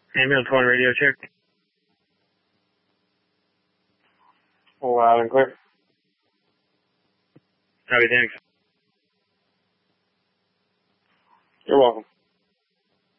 Ambulance 1 radio check. Loud and clear. Copy, thanks. You're welcome.